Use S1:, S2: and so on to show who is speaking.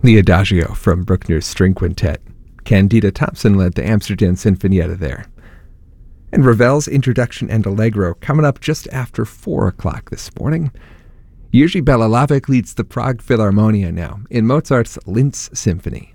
S1: The Adagio from Bruckner's String Quintet. Candida Thompson led the Amsterdam Sinfonietta there. And Ravel's Introduction and Allegro coming up just after 4 o'clock this morning. Jerzy Belalavek leads the Prague Philharmonia now in Mozart's Linz Symphony.